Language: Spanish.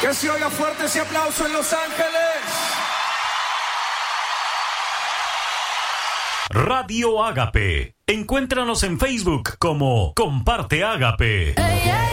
Que se oiga fuerte ese aplauso en Los Ángeles. Radio Ágape. Encuéntranos en Facebook como Comparte Ágape. Hey, hey.